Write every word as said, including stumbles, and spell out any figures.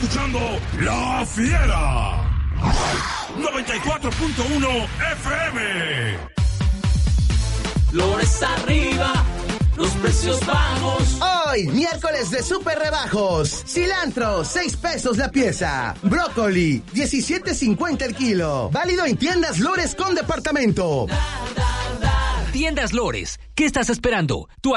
escuchando La Fiera. noventa y cuatro punto uno F M. Lores arriba, los precios bajos. Hoy, miércoles de super rebajos. Cilantro, seis pesos la pieza. Brócoli, diecisiete cincuenta el kilo. Válido en tiendas Lores con departamento. Tiendas Lores, ¿qué estás esperando? Tu